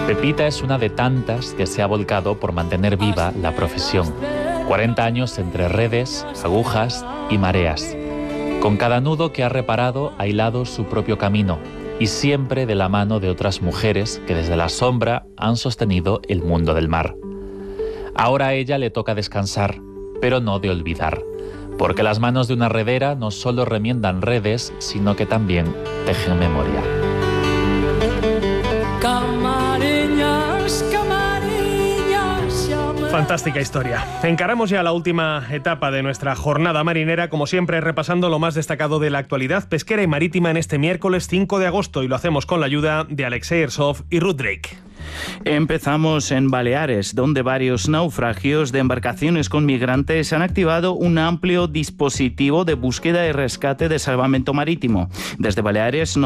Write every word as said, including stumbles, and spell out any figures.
Pepita es una de tantas que se ha volcado por mantener viva la profesión. cuarenta años entre redes, agujas y mareas. Con cada nudo que ha reparado ha hilado su propio camino y siempre de la mano de otras mujeres que desde la sombra han sostenido el mundo del mar. Ahora a ella le toca descansar, pero no de olvidar, porque las manos de una redera no solo remiendan redes, sino que también tejen memoria. Fantástica historia. Encaramos ya la última etapa de nuestra jornada marinera, como siempre repasando lo más destacado de la actualidad pesquera y marítima en este miércoles cinco de agosto, y lo hacemos con la ayuda de Alexei Ersov y Ruth Drake. Empezamos en Baleares, donde varios naufragios de embarcaciones con migrantes han activado un amplio dispositivo de búsqueda y rescate de salvamento marítimo. Desde Baleares